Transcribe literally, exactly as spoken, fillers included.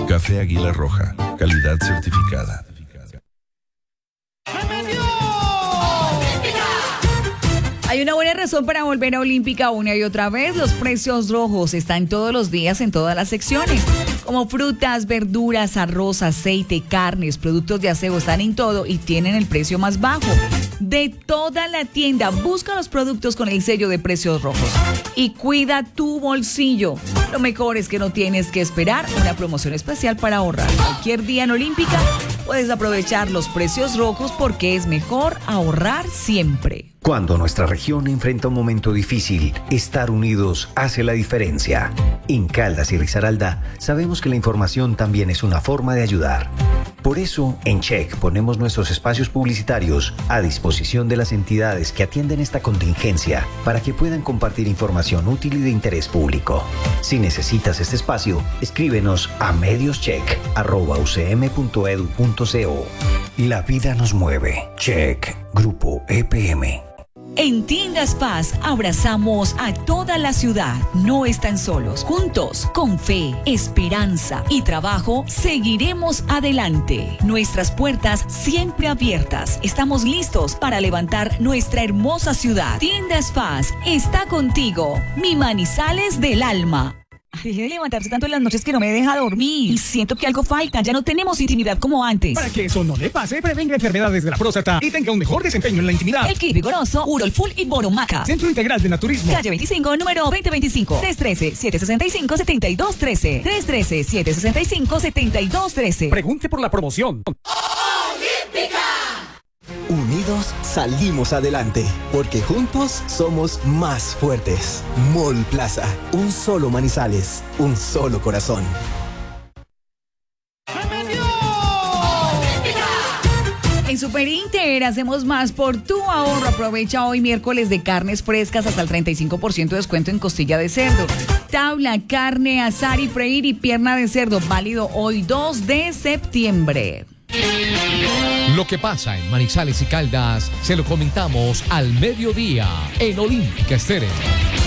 Café Águila Roja, calidad certificada. Hay una buena razón para volver a Olímpica una y otra vez. Los precios rojos están todos los días en todas las secciones. Como frutas, verduras, arroz, aceite, carnes, productos de aseo, están en todo y tienen el precio más bajo de toda la tienda. Busca los productos con el sello de precios rojos y cuida tu bolsillo. Lo mejor es que no tienes que esperar una promoción especial para ahorrar. Cualquier día en Olímpica puedes aprovechar los precios rojos porque es mejor ahorrar siempre. Cuando nuestra región enfrenta un momento difícil, estar unidos hace la diferencia. En Caldas y Risaralda sabemos que la información también es una forma de ayudar. Por eso, en Check ponemos nuestros espacios publicitarios a disposición de las entidades que atienden esta contingencia para que puedan compartir información útil y de interés público. Si necesitas este espacio, escríbenos a medioscheck arroba u c m punto e d u punto c o. La vida nos mueve. Check. Grupo E P M. En Tiendas Paz abrazamos a toda la ciudad. No están solos. Juntos, con fe, esperanza y trabajo, seguiremos adelante. Nuestras puertas siempre abiertas. Estamos listos para levantar nuestra hermosa ciudad. Tiendas Paz está contigo. Mi Manizales del alma. Deje de levantarse tanto en las noches que no me deja dormir. Y siento que algo falta. Ya no tenemos intimidad como antes. Para que eso no le pase, prevenga enfermedades de la próstata y tenga un mejor desempeño en la intimidad. El Kit Vigoroso, Urol Full y Boromaca. Centro Integral de Naturismo. Calle veinticinco, número veinte veinticinco. tres uno tres, siete seis cinco, siete dos uno tres. tres uno tres, siete seis cinco, siete dos uno tres. Pregunte por la promoción. ¡Olímpica! Unidos salimos adelante, porque juntos somos más fuertes. Mall Plaza, un solo Manizales, un solo corazón. En Super Inter hacemos más por tu ahorro. Aprovecha hoy miércoles de carnes frescas hasta el treinta y cinco por ciento de descuento en costilla de cerdo, tabla, carne, asar y freír y pierna de cerdo. Válido hoy dos de septiembre. Lo que pasa en Manizales y Caldas se lo comentamos al mediodía en Olímpica Estéreo.